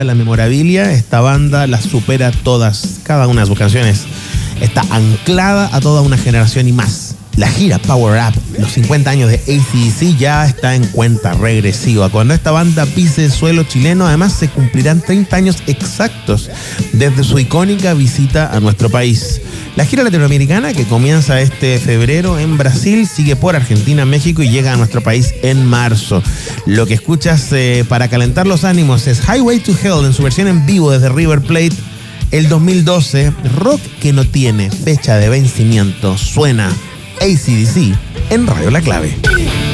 la memorabilia, esta banda las supera todas. Cada una de sus canciones está anclada a toda una generación y más. La gira Power Up, los 50 años de AC/DC, ya está en cuenta regresiva. Cuando esta banda pise el suelo chileno, además se cumplirán 30 años exactos desde su icónica visita a nuestro país. La gira latinoamericana, que comienza este febrero en Brasil, sigue por Argentina, México y llega a nuestro país en marzo. Lo que escuchas para calentar los ánimos es Highway to Hell en su versión en vivo desde River Plate el 2012. Rock que no tiene fecha de vencimiento. Suena AC/DC en Radio La Clave.